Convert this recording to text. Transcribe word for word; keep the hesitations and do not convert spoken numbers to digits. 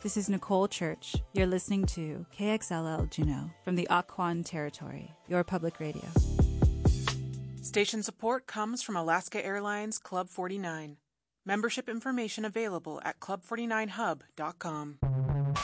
This is Nicole Church. You're listening to K X L L Juneau from the Akwon Territory, your public radio. Station support comes from Alaska Airlines Club forty-nine. Membership information available at club forty nine hub dot com.